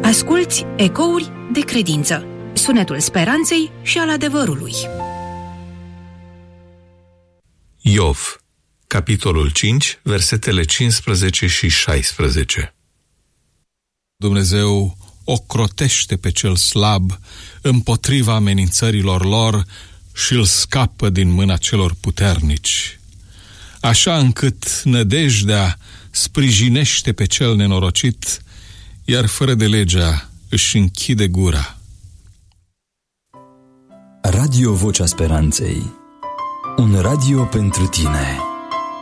Asculți Ecouri de credință, sunetul speranței și al adevărului. Iov, capitolul 5, versetele 15 și 16. Dumnezeu ocrotește pe cel slab împotriva amenințărilor lor și îl scapă din mâna celor puternici, așa încât nădejdea sprijinește pe cel nenorocit, iar fără de legea își închide gura. Radio Vocea Speranței, un radio pentru tine.